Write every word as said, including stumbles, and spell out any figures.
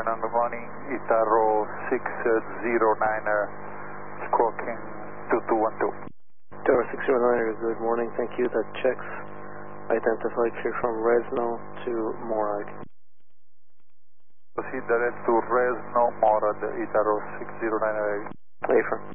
afternoon, good morning. Itaro six zero niner, squawking two two one two. Tower six zero niner, good morning, thank you. That checks. Identified clear from Resno to Morag. Proceed direct to Resno, Morag, Itaro six zero niner. Affirm.